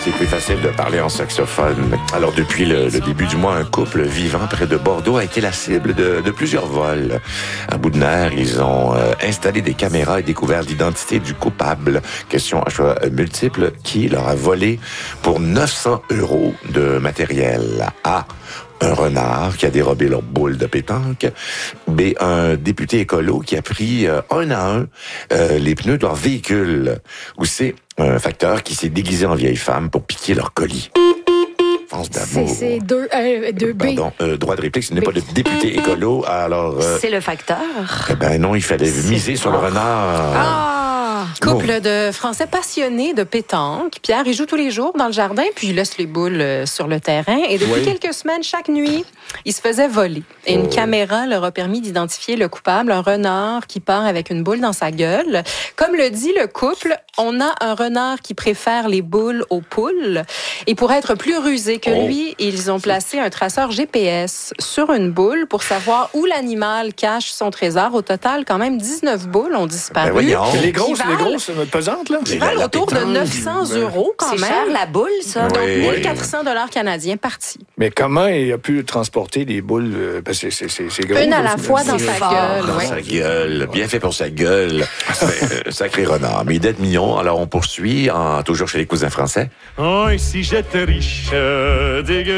c'est plus facile de parler en saxophone. Alors, depuis le début du mois, un couple vivant près de Bordeaux a été la cible de plusieurs vols. À bout de nerfs, ils ont installé des caméras et découvert l'identité du coupable. Question à choix multiple, qui leur a volé pour 900 € de matériel. A. Un renard qui a dérobé leur boule de pétanque. B. Un député écolo qui a pris un à un les pneus de leur véhicule. Ou C. Un facteur qui s'est déguisé en vieille femme pour piquer leur colis. France d'amour. C'est deux B. Pardon, droit de réplique, ce n'est pas le député écolo, alors... C'est le facteur. Eh ben non, il fallait miser sur le renard. Couple de Français passionnés de pétanque. Pierre, il joue tous les jours dans le jardin, puis il laisse les boules sur le terrain. Et depuis quelques semaines, chaque nuit, il se faisait voler. Et une caméra leur a permis d'identifier le coupable, un renard qui part avec une boule dans sa gueule. Comme le dit le couple, on a un renard qui préfère les boules aux poules. Et pour être plus rusé que lui, ils ont placé un traceur GPS sur une boule pour savoir où l'animal cache son trésor. Au total, quand même, 19 boules ont disparu. Les grosses pesantes, là? Qui valent autour de 900 € quand même. C'est cher la boule, ça. Donc, 1400 $ canadiens partis. Mais comment il a pu transporter des boules? Parce que c'est gros. Une à la fois dans sa gueule. Dans sa gueule. Bien fait pour sa gueule. Sacré renard. Mais d'être mignon. Alors, on poursuit, toujours chez les cousins français. Oh, et si j'étais riche. Quelle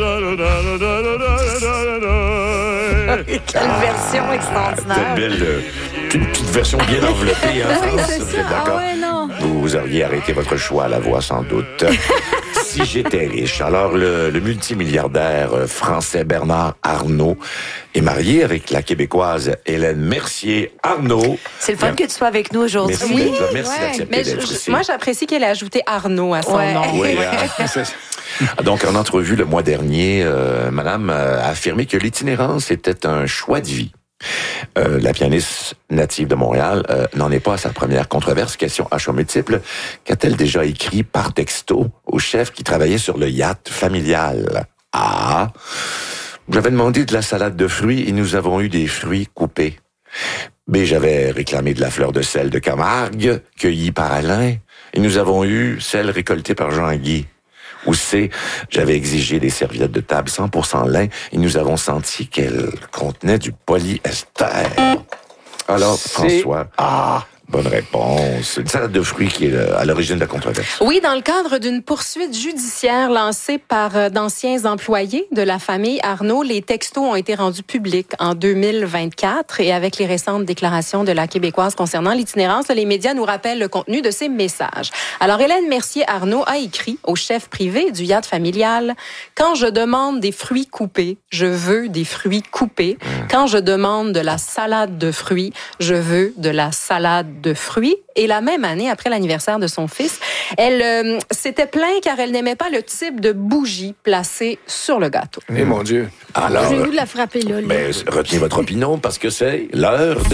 version extraordinaire. Une petite version bien enveloppée, hein, Oui, France, c'est vous ça. êtes d'accord? Ah ouais, non. Vous auriez arrêté votre choix à la voix, sans doute. Si j'étais riche. Alors, le multimilliardaire français Bernard Arnault est marié avec la Québécoise Hélène Mercier-Arnault. C'est le fun que tu sois avec nous aujourd'hui. Merci d'accepter Mais d'être ici. moi, j'apprécie qu'elle ait ajouté Arnaud à son nom. Oui, donc, en entrevue le mois dernier, Madame a affirmé que l'itinérance était un choix de vie. La pianiste native de Montréal n'en est pas à sa première controverse. Question à choix multiple. Qu'a-t-elle déjà écrit par texto au chef qui travaillait sur le yacht familial? A. J'avais demandé de la salade de fruits et nous avons eu des fruits coupés. B. J'avais réclamé de la fleur de sel de Camargue, cueillie par Alain, et nous avons eu celle récoltée par Jean-Guy. Ou C, j'avais exigé des serviettes de table 100% lin et nous avons senti qu'elles contenaient du polyester. Alors, François, bonne réponse. Une salade de fruits qui est à l'origine de la controverse. Oui, dans le cadre d'une poursuite judiciaire lancée par d'anciens employés de la famille Arnault, les textos ont été rendus publics en 2024 et avec les récentes déclarations de la Québécoise concernant l'itinérance, les médias nous rappellent le contenu de ces messages. Alors, Hélène Mercier-Arnault a écrit au chef privé du yacht familial « Quand je demande des fruits coupés, je veux des fruits coupés. Quand je demande de la salade de fruits, je veux de la salade de fruits. » Et la même année, après l'anniversaire de son fils, elle s'était plainte car elle n'aimait pas le type de bougie placée sur le gâteau. Eh mon Dieu. Alors, J'ai le goût de la frapper là. mais retenez votre opinion parce que c'est l'heure de...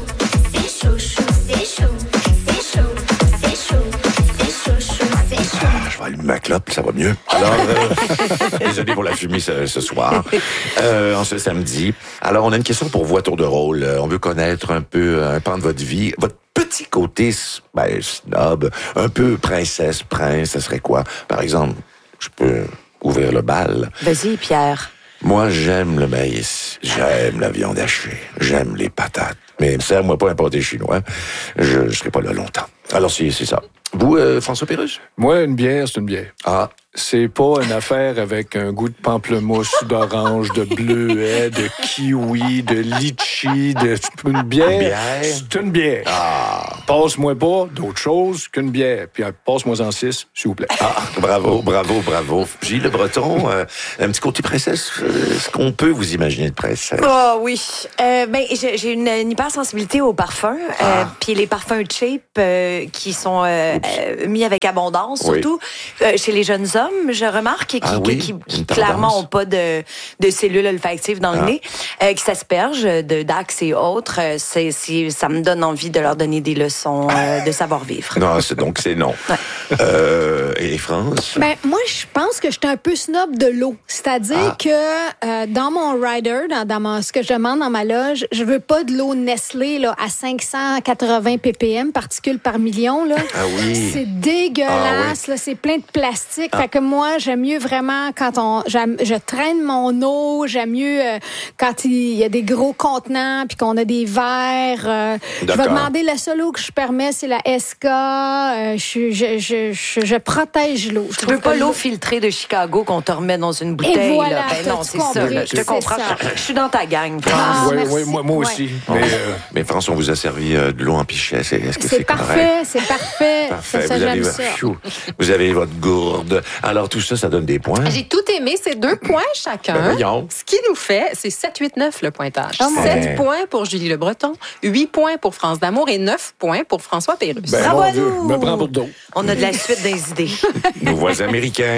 Je vais allumer ma clope, ça va mieux. Alors, désolé pour la fumée ce soir, en ce samedi. Alors, on a une question pour vous à tour de rôle. On veut connaître un peu un pan de votre vie. Votre petit côté snob, un peu princesse, prince, ça serait quoi? Par exemple, je peux ouvrir le bal. Vas-y, Pierre. Moi, j'aime le maïs, j'aime la viande hachée, j'aime les patates. Mais serre-moi pas un pâté chinois, je serai pas là longtemps. Alors, c'est ça. Vous, François Pérusse? Moi, une bière, c'est une bière. Ah. C'est pas une affaire avec un goût de pamplemousse, d'orange, de bleuet, de kiwi, de litchi, une bière. C'est une bière. Passe-moi pas d'autre chose qu'une bière. Puis passe-moi en 6, s'il vous plaît. Bravo. Gilles Le Breton, un petit côté princesse. Est-ce qu'on peut vous imaginer de princesse? Oh oui. J'ai une hypersensibilité aux parfums. Puis les parfums cheap qui sont mis avec abondance, surtout chez les jeunes hommes. hommes, je remarque, qui une clairement tendance. n'ont pas de cellules olfactives dans le nez, qui s'aspergent d'Axe et autres. Ça me donne envie de leur donner des leçons de savoir-vivre. Non, c'est non. Et France? Ben, moi, je pense que je suis un peu snob de l'eau. C'est-à-dire que dans mon rider, ce que je demande dans ma loge, je veux pas de l'eau Nestlé là, à 580 ppm, particules par million. Là. Ah oui. C'est dégueulasse. Là, c'est plein de plastique. Fait que moi, j'aime mieux vraiment quand je traîne mon eau. J'aime mieux quand il y a des gros contenants puis qu'on a des verres. Je vais demander la seule eau que je permets, c'est la SK. Je protège l'eau. Tu veux pas l'eau filtrée de Chicago qu'on te remet dans une bouteille. Et voilà, là. Ben non, c'est ça. Là. Je te comprends. Je suis dans ta gang, France. Oui, moi aussi. Mais France, on vous a servi de l'eau en pichet. Est-ce que c'est correct? C'est parfait. Parfait. Ça, j'aime ça. Vous avez votre gourde. Alors, tout ça, ça donne des points. J'ai tout aimé, c'est 2 points chacun. Ben voyons. Ce qui nous fait, c'est 7-8-9 le pointage. Oh, 7 points pour Julie Le Breton, 8 points pour France d'Amour et 9 points pour François Pérusse. Ben, Bravo mon à Dieu, nous. me prends pour d'autres. On a de la suite des idées. Nos voisins américains.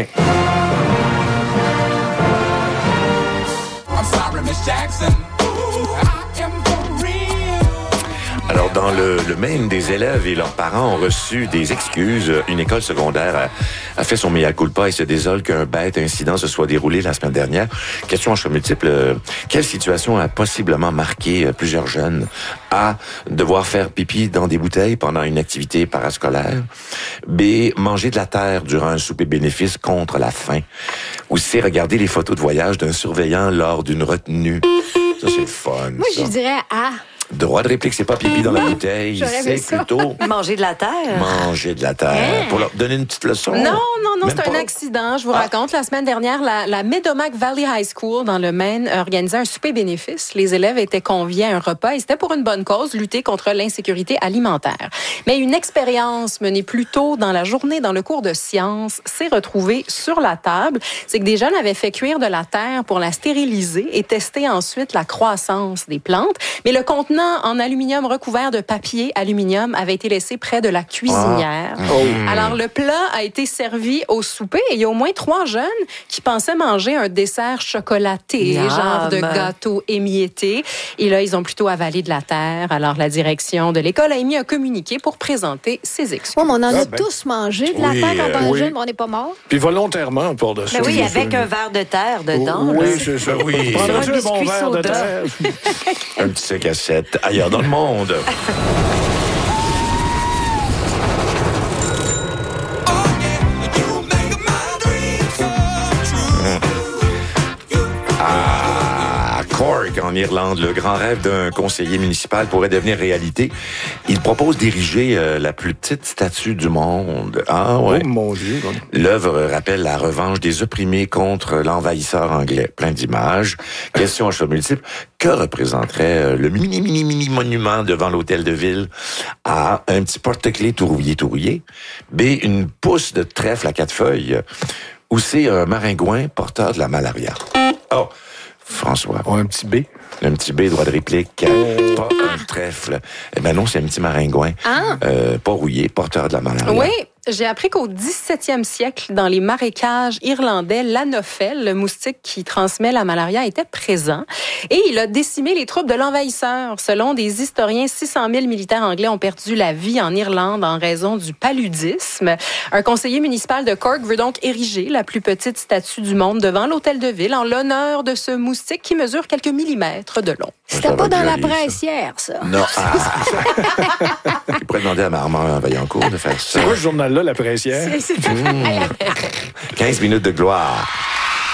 I'm sorry, Miss Jackson. Ooh, I am for real. Alors, dans le Maine, des élèves et leurs parents ont reçu des excuses. Une école secondaire a fait son mea culpa et se désole qu'un bête incident se soit déroulé la semaine dernière. Question en choix multiple. Quelle situation a possiblement marqué plusieurs jeunes? A. Devoir faire pipi dans des bouteilles pendant une activité parascolaire. B. Manger de la terre durant un souper bénéfice contre la faim. Ou C. Regarder les photos de voyage d'un surveillant lors d'une retenue. Ça, c'est le fun. Moi, je dirais Droit de réplique, c'est pas pipi dans la bouteille, J'aurais c'est aimé ça. plutôt Manger de la terre. manger de la terre. Pour leur donner une petite leçon. Non, Même c'est un pas. accident. Je vous raconte, la semaine dernière, la Medomac Valley High School dans le Maine organisait un souper bénéfice. Les élèves étaient conviés à un repas et c'était pour une bonne cause, lutter contre l'insécurité alimentaire. Mais une expérience menée plus tôt dans la journée dans le cours de sciences s'est retrouvée sur la table. C'est que des jeunes avaient fait cuire de la terre pour la stériliser et tester ensuite la croissance des plantes. Mais le contenant en aluminium recouvert de papier aluminium avait été laissé près de la cuisinière. Alors, le plat a été servi au souper et il y a au moins 3 jeunes qui pensaient manger un dessert chocolaté, Yum. genre de gâteau émietté. Et là, ils ont plutôt avalé de la terre. Alors, la direction de l'école a émis un communiqué pour présenter ses excuses. mais on en a ben. tous mangé de la Oui, terre quand on est oui. jeune, mais on n'est pas mort. Puis volontairement, pour de ça. Ben oui, avec un verre de terre dedans. Oui, là. c'est ça. Oui. Prendrais-tu Un un bon biscuit verre de soda. terre? Un petit 5 à 7 ailleurs dans le monde. You make my dreams come true. À Cork, en Irlande, le grand rêve d'un conseiller municipal pourrait devenir réalité. Il propose d'ériger la plus petite statue du monde. Ah ouais. Oh mon Dieu. L'œuvre rappelle la revanche des opprimés contre l'envahisseur anglais. Plein d'images. Question à choix multiple. Que représenterait le mini monument devant l'hôtel de ville? A. Un petit porte-clés tout rouillé. B. Une pousse de trèfle à 4 feuilles. Ou C. Un maringouin porteur de la malaria. Oh, François. Oh, un petit B. Un petit B, droit de réplique. Pas un trèfle. Eh ben non, c'est un petit maringouin. Pas rouillé, porteur de la malaria. Oui, j'ai appris qu'au 17e siècle, dans les marécages irlandais, l'anophèle, le moustique qui transmet la malaria, était présent. Et il a décimé les troupes de l'envahisseur. Selon des historiens, 600 000 militaires anglais ont perdu la vie en Irlande en raison du paludisme. Un conseiller municipal de Cork veut donc ériger la plus petite statue du monde devant l'hôtel de ville en l'honneur de ce moustique qui mesure quelques millimètres de long. C'était Ça pas va dans être la joli, ça. presse hier, ça. Non. Je pourrais demander à Armand Vaillancourt de faire ça. C'est quoi ce journal-là, La Pressière? 15 minutes de gloire.